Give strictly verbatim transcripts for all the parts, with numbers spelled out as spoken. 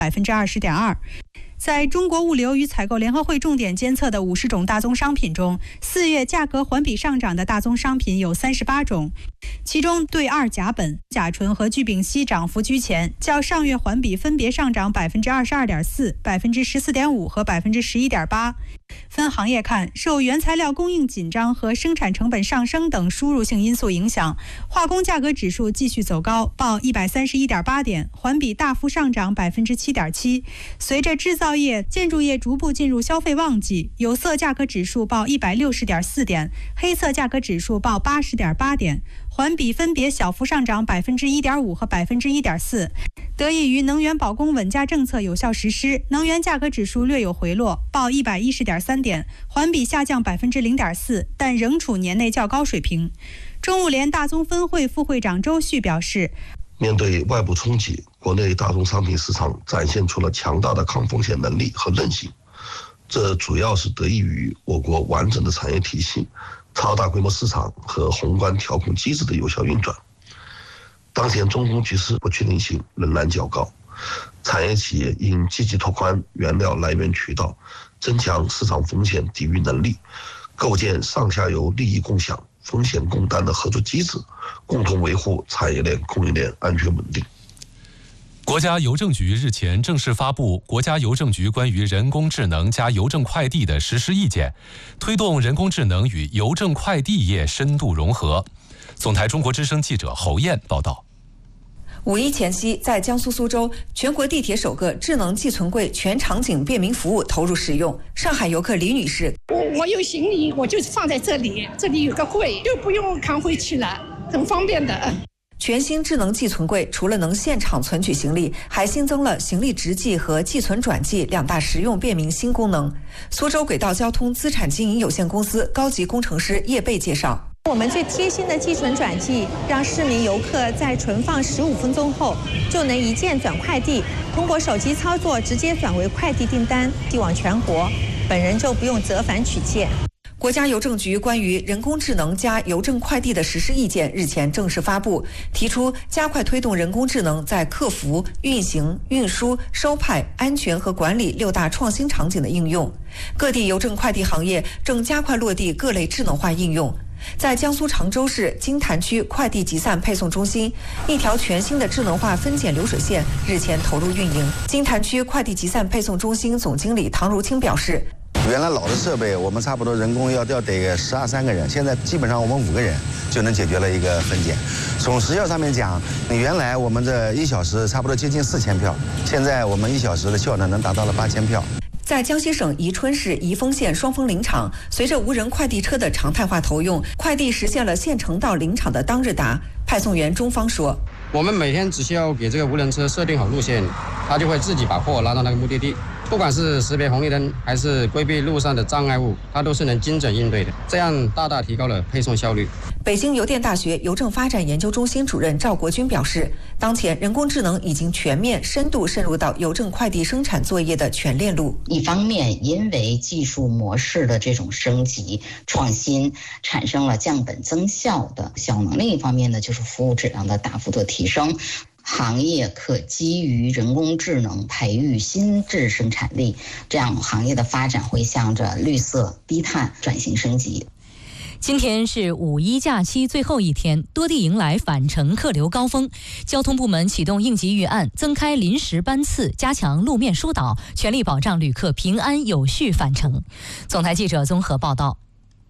百分之二十点二。在中国物流与采购联合会重点监测的五十种大宗商品中，四月价格环比上涨的大宗商品有三十八种，其中对二甲苯、甲醇和聚丙烯涨幅居前，较上月环比分别上涨百分之二十二点四、百分之十四点五和百分之十一点八。分行业看，受原材料供应紧张和生产成本上升等输入性因素影响，化工价格指数继续走高，报一百三十一点八点，环比大幅上涨百分之七点七。随着制造业、建筑业逐步进入消费旺季，有色价格指数报一百六十点四点，黑色价格指数报八十点八点，环比分别小幅上涨百分之一点五和百分之一点四。得益于能源保供稳价政策有效实施，能源价格指数略有回落，报一百一十点三点，环比下降百分之零点四，但仍处年内较高水平。中物联大宗分会副会长周旭表示， 面对外部冲击，国内大宗商品市场展现出了强大的抗风险能力和韧性，这主要是得益于我国完整的产业体系、超大规模市场和宏观调控机制的有效运转。当前中东局势不确定性仍然较高，产业企业应积极拓宽原料来源渠道，增强市场风险抵御能力，构建上下游利益共享、风险共担的合作机制，共同维护产业链供应链安全稳定。 国家邮政局日前正式发布《国家邮政局关于人工智能加邮政快递的实施意见》，推动人工智能与邮政快递业深度融合。总台中国之声记者侯燕报道。 五一前夕，在江苏苏州，全国地铁首个智能寄存柜全场景便民服务投入使用。上海游客李女士， 我我有行李，我就放在这里，这里有个柜，就不用扛回去了，很方便的。 全新智能寄存柜除了能现场存取行李，还新增了行李直寄和寄存转寄两大实用便民新功能。苏州轨道交通资产经营有限公司高级工程师叶贝介绍， 我们最贴心的寄存转寄，让市民游客在存放十五分钟后就能一键转快递，通过手机操作直接转为快递订单，寄往全国，本人就不用折返取件。 国家邮政局关于人工智能加邮政快递的实施意见日前正式发布，提出加快推动人工智能在客服、运行、运输、收派、安全和管理六大创新场景的应用。各地邮政快递行业正加快落地各类智能化应用。在江苏常州市金坛区快递集散配送中心，一条全新的智能化分拣流水线日前投入运营。金坛区快递集散配送中心总经理唐如清表示， 原来老的设备我们差不多人工要要得十二三个人，现在基本上我们五个人就能解决了一个分拣。从时效上面讲，原来我们这一小时差不多接近四千票，现在我们一小时的效能能达到了八千票。 在江西省宜春市宜丰县双峰林场，随着无人快递车的常态化投用，快递实现了县城到林场的当日达。派送员钟方说， 我们每天只需要给这个无人车设定好路线，它就会自己把货拉到那个目的地，不管是识别红绿灯还是规避路上的障碍物，它都是能精准应对的，这样大大提高了配送效率。 北京邮电大学邮政发展研究中心主任赵国军表示，当前人工智能已经全面深度渗入到邮政快递生产作业的全链路。 一方面因为技术模式的这种升级创新产生了降本增效的效能，另一方面呢，就是服务质量的大幅度提升，行业可基于人工智能培育新质生产力，这样行业的发展会向着绿色低碳转型升级。 今天是五一假期最后一天，多地迎来返程客流高峰。交通部门启动应急预案，增开临时班次，加强路面疏导，全力保障旅客平安有序返程。总台记者综合报道。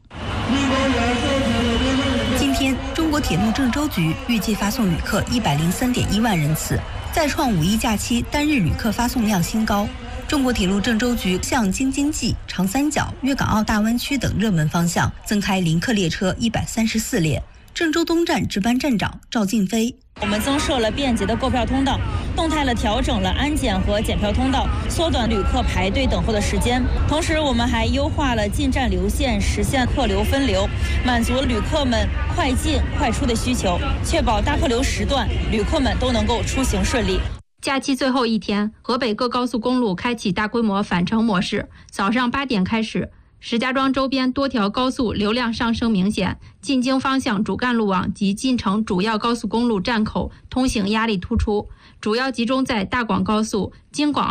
今天，中国铁路郑州局预计发送旅客一百零三点一万人次，再创五一假期单日旅客发送量新高。中国铁路郑州局向京津冀、长三角、粤港澳大湾区等热门方向增开临客列车一百三十四列。郑州东站值班站长赵静飞， 我们增设了便捷的购票通道，动态地调整了安检和检票通道，缩短旅客排队等候的时间。同时，我们还优化了进站流线，实现客流分流，满足旅客们快进快出的需求，确保大客流时段旅客们都能够出行顺利。 假期最后一天，河北各高速公路开启大规模返程模式。早上八点开始，石家庄周边多条高速流量上升明显，进京方向主干路网及进城主要高速公路站口通行压力突出。 主要集中在大广高速、京广